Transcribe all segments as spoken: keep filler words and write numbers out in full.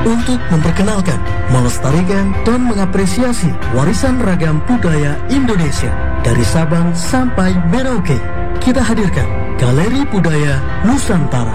untuk memperkenalkan, melestarikan, dan mengapresiasi warisan ragam budaya Indonesia dari Sabang sampai Merauke. Kita hadirkan Galeri Budaya Nusantara.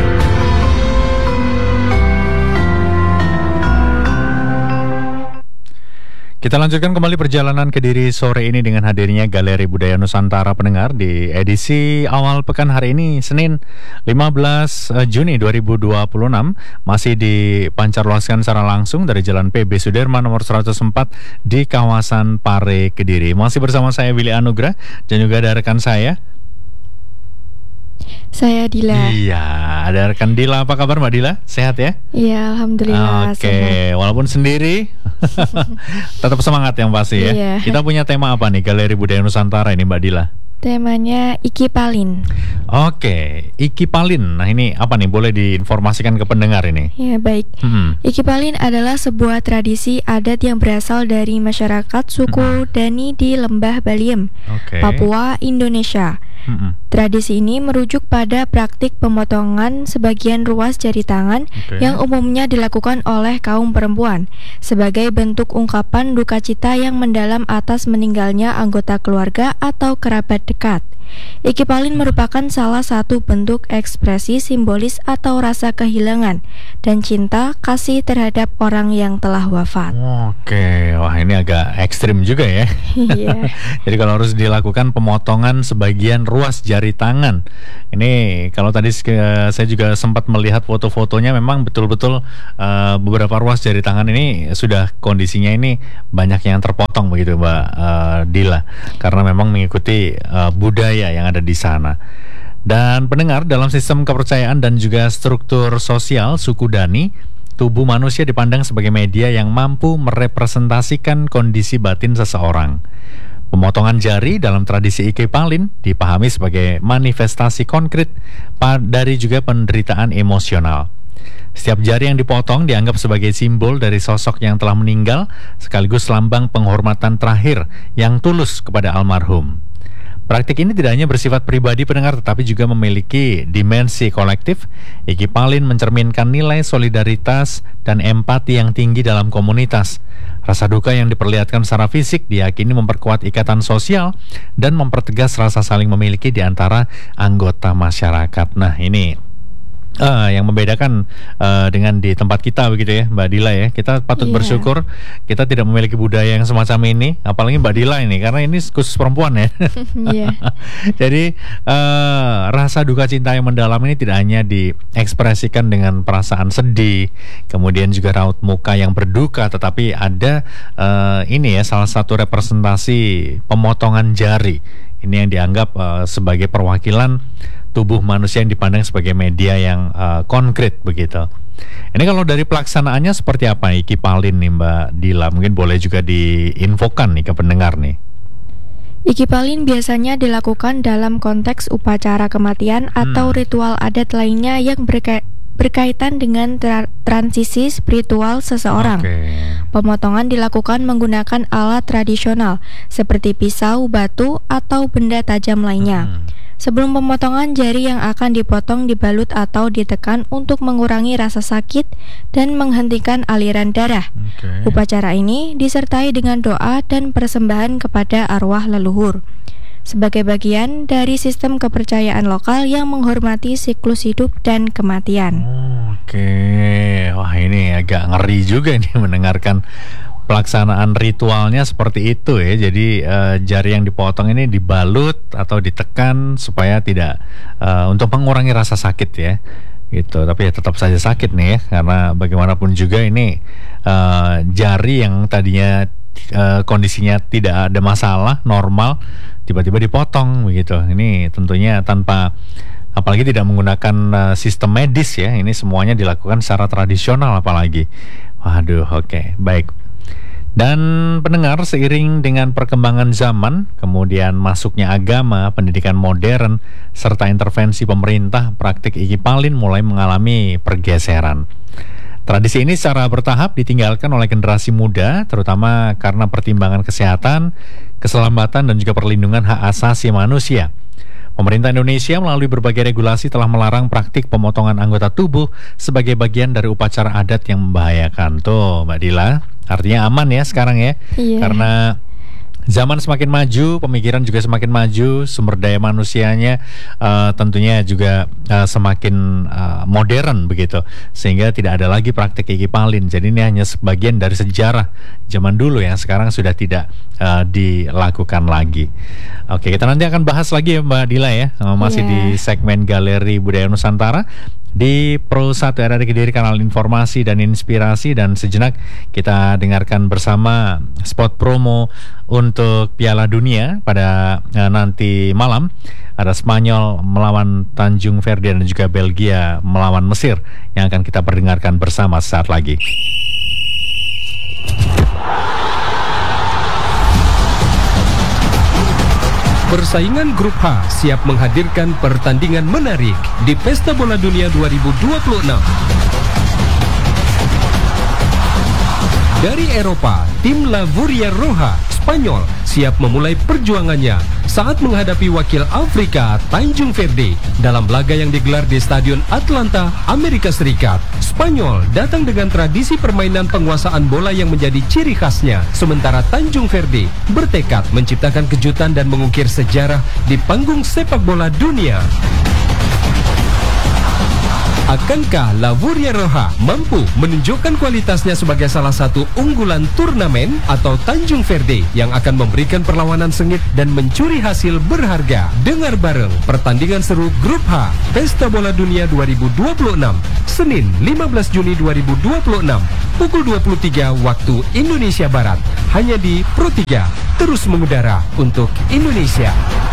Kita lanjutkan kembali perjalanan Kediri sore ini dengan hadirnya Galeri Budaya Nusantara pendengar di edisi awal pekan hari ini, Senin lima belas Juni dua ribu dua puluh enam, masih dipancarluaskan secara langsung dari Jalan P B Sudirman nomor seratus empat di kawasan Pare, Kediri. Masih bersama saya Willy Anugrah dan juga ada rekan saya. Saya Dila. Iya, ada rekan Dila. Apa kabar Mbak Dila? Sehat ya? Iya, alhamdulillah. Oke, okay. Walaupun sendiri tetap semangat yang pasti ya. Iya. Kita punya tema apa nih Galeri Budaya Nusantara ini Mbak Dila? Temanya Ikipalin. Oke, Ikipalin. Nah ini apa nih? Boleh diinformasikan ke pendengar ini? Ya baik. Hmm. Ikipalin adalah sebuah tradisi adat yang berasal dari masyarakat suku hmm. Dani di Lembah Baliem, okay. Papua, Indonesia. Hmm. Tradisi ini merujuk pada praktik pemotongan sebagian ruas jari tangan okay. yang umumnya dilakukan oleh kaum perempuan sebagai bentuk ungkapan duka cita yang mendalam atas meninggalnya anggota keluarga atau kerabat dekat. Ikipalin merupakan salah satu bentuk ekspresi simbolis atau rasa kehilangan dan cinta kasih terhadap orang yang telah wafat. Oke, wah ini agak ekstrim juga ya. Iya. Jadi kalau harus dilakukan pemotongan sebagian ruas jari tangan. Ini kalau tadi saya juga sempat melihat foto-fotonya, memang betul-betul uh, beberapa ruas jari tangan ini sudah kondisinya ini banyak yang terpotong begitu Mbak uh, Dila, karena memang mengikuti uh, budaya yang ada di sana. Dan pendengar, dalam sistem kepercayaan dan juga struktur sosial suku Dani, tubuh manusia dipandang sebagai media yang mampu merepresentasikan kondisi batin seseorang. Pemotongan jari dalam tradisi Ikipalin dipahami sebagai manifestasi konkret dari juga penderitaan emosional. Setiap jari yang dipotong dianggap sebagai simbol dari sosok yang telah meninggal, sekaligus lambang penghormatan terakhir yang tulus kepada almarhum. Praktik ini tidak hanya bersifat pribadi pendengar, tetapi juga memiliki dimensi kolektif. Ikipalin mencerminkan nilai solidaritas dan empati yang tinggi dalam komunitas. Rasa duka yang diperlihatkan secara fisik diyakini memperkuat ikatan sosial dan mempertegas rasa saling memiliki di antara anggota masyarakat. Nah ini Uh, yang membedakan uh, dengan di tempat kita begitu ya Mbak Dila ya. Kita patut yeah. bersyukur kita tidak memiliki budaya yang semacam ini, apalagi Mbak Dila ini, karena ini khusus perempuan ya. Yeah. Jadi uh, rasa duka cinta yang mendalam ini tidak hanya diekspresikan dengan perasaan sedih, kemudian juga raut muka yang berduka, tetapi ada uh, ini ya salah satu representasi pemotongan jari. Ini yang dianggap uh, sebagai perwakilan tubuh manusia yang dipandang sebagai media yang uh, konkret begitu. Ini kalau dari pelaksanaannya seperti apa Ikipalin nih Mbak Dila? Mungkin boleh juga diinfokan nih ke pendengar nih. Ikipalin biasanya dilakukan dalam konteks upacara kematian hmm. atau ritual adat lainnya yang berka- berkaitan dengan tra- transisi spiritual seseorang. Okay. Pemotongan dilakukan menggunakan alat tradisional seperti pisau, batu, atau benda tajam lainnya. Hmm. Sebelum pemotongan, jari yang akan dipotong dibalut atau ditekan untuk mengurangi rasa sakit dan menghentikan aliran darah. Okay. Upacara ini disertai dengan doa dan persembahan kepada arwah leluhur sebagai bagian dari sistem kepercayaan lokal yang menghormati siklus hidup dan kematian. Oke, wah ini agak ngeri juga nih mendengarkan pelaksanaan ritualnya seperti itu ya. Jadi uh, jari yang dipotong ini dibalut atau ditekan supaya tidak uh, untuk mengurangi rasa sakit ya. Gitu. Tapi ya tetap saja sakit nih ya, karena bagaimanapun juga ini uh, jari yang tadinya uh, kondisinya tidak ada masalah, normal, tiba-tiba dipotong begitu. Ini tentunya tanpa, apalagi tidak menggunakan uh, sistem medis ya. Ini semuanya dilakukan secara tradisional apalagi. Waduh, oke, okay, baik. Dan pendengar, seiring dengan perkembangan zaman, kemudian masuknya agama, pendidikan modern, serta intervensi pemerintah, praktik Ikipalin mulai mengalami pergeseran. Tradisi ini secara bertahap ditinggalkan oleh generasi muda, terutama karena pertimbangan kesehatan, keselamatan, dan juga perlindungan hak asasi manusia. Pemerintah Indonesia melalui berbagai regulasi telah melarang praktik pemotongan anggota tubuh sebagai bagian dari upacara adat yang membahayakan. Tuh, Mbak Dila, artinya aman ya sekarang ya. Iya. Karena zaman semakin maju, pemikiran juga semakin maju, sumber daya manusianya uh, tentunya juga uh, semakin uh, modern begitu, sehingga tidak ada lagi praktik ikipalin. Jadi ini hanya sebagian dari sejarah zaman dulu yang sekarang sudah tidak uh, dilakukan lagi. Oke, kita nanti akan bahas lagi ya Mbak Dila ya, uh, masih Yeah. di segmen Galeri Budaya Nusantara di Pro satu R R I Kediri, kanal informasi dan inspirasi. Dan sejenak kita dengarkan bersama spot promo untuk Piala Dunia pada uh, nanti malam. Ada Spanyol melawan Tanjung Verde dan juga Belgia melawan Mesir yang akan kita perdengarkan bersama saat lagi. Persaingan Grup H siap menghadirkan pertandingan menarik di Pesta Bola Dunia dua ribu dua puluh enam. Dari Eropa, tim La Furia Roja, Spanyol, siap memulai perjuangannya saat menghadapi wakil Afrika, Tanjung Verde, dalam laga yang digelar di Stadion Atlanta, Amerika Serikat. Spanyol datang dengan tradisi permainan penguasaan bola yang menjadi ciri khasnya, sementara Tanjung Verde bertekad menciptakan kejutan dan mengukir sejarah di panggung sepak bola dunia. Akankah La Furia Roja mampu menunjukkan kualitasnya sebagai salah satu unggulan turnamen, atau Tanjung Verde yang akan memberikan perlawanan sengit dan mencuri hasil berharga? Dengar bareng pertandingan seru Grup H Pesta Bola Dunia dua ribu dua puluh enam, Senin lima belas Juni dua ribu dua puluh enam, pukul dua puluh tiga waktu Indonesia Barat, hanya di Pro tiga, terus mengudara untuk Indonesia.